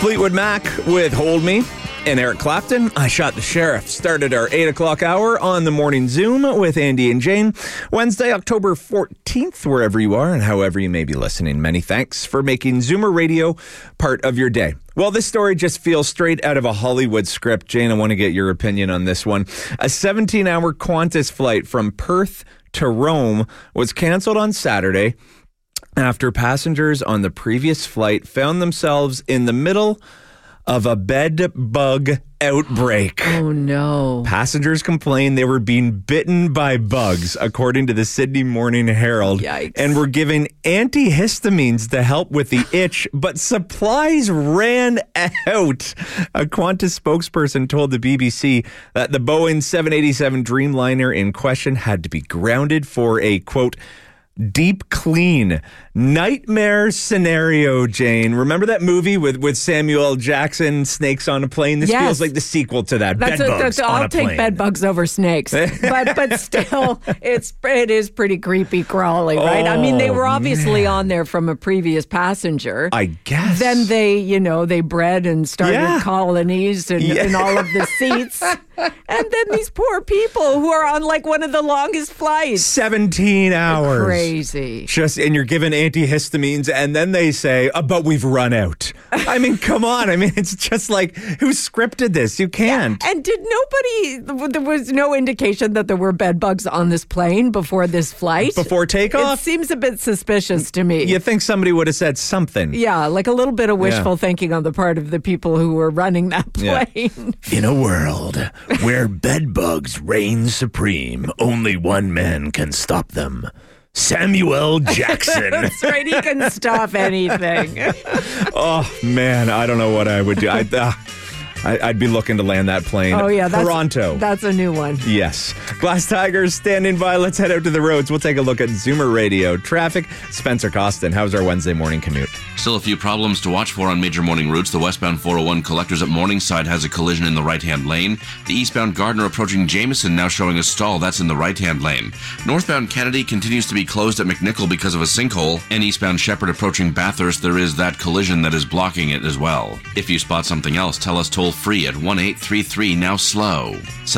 Fleetwood Mac with Hold Me. And Eric Clapton, I Shot the Sheriff, started our 8 o'clock hour on the Morning Zoom with Andy and Jane. Wednesday, October 14th, wherever you are and however you may be listening. Many thanks for making Zoomer Radio part of your day. Well, this story just feels straight out of a Hollywood script. Jane, I want to get your opinion on this one. A 17-hour Qantas flight from Perth to Rome was canceled on Saturday after passengers on the previous flight found themselves in the middle of a bed bug outbreak. Oh, no. Passengers complained they were being bitten by bugs, according to the Sydney Morning Herald. Yikes. And were given antihistamines to help with the itch, but supplies ran out. A Qantas spokesperson told the BBC that the Boeing 787 Dreamliner in question had to be grounded for a, quote, deep clean nightmare scenario. Jane, remember that movie with Samuel L. Jackson, Snakes on a Plane? This feels like the sequel to that. I'll take bed bugs over snakes, but still, it is pretty creepy crawly, right? I mean, they were obviously on there from a previous passenger. I guess. Then they bred and started colonies in all of the seats. And then these poor people who are on like one of the longest flights. 17 hours. Crazy. And you're given antihistamines, and then they say, but we've run out. I mean, come on. I mean, it's just like, who scripted this? You can't. And there was no indication that there were bed bugs on this plane before this flight? Before takeoff? It seems a bit suspicious to me. You think somebody would have said something. Yeah, like a little bit of wishful thinking on the part of the people who were running that plane. Yeah. In a world where bed bugs reign supreme, only one man can stop them. Samuel Jackson. That's right. He can stop anything. Oh, man. I don't know what I would do. I'd be looking to land that plane. Oh, yeah. Toronto. That's a new one. Yes. Glass Tigers standing by. Let's head out to the roads. We'll take a look at Zoomer Radio traffic. Spencer Costin, how's our Wednesday morning commute? Still a few problems to watch for on major morning routes. The westbound 401 Collectors at Morningside has a collision in the right-hand lane. The eastbound Gardner approaching Jameson now showing a stall. That's in the right-hand lane. Northbound Kennedy continues to be closed at McNichol because of a sinkhole. And eastbound Shepherd approaching Bathurst, there is that collision that is blocking it as well. If you spot something else, tell us toll free at 1-833 now slow.